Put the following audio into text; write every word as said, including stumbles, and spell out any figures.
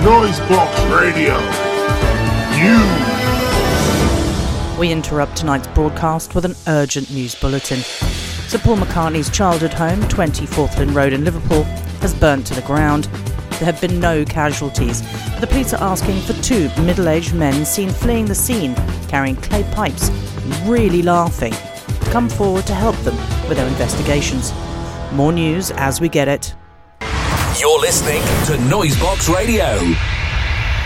Noisebox Radio. News. We interrupt tonight's broadcast with an urgent news bulletin. Sir Paul McCartney's childhood home, twenty Forthland Road in Liverpool, has burnt to the ground. There have been no casualties, but the police are asking for two middle-aged men seen fleeing the scene, carrying clay pipes and really laughing, to come forward to help them with their investigations. More news as we get it. You're listening to Noisebox Radio.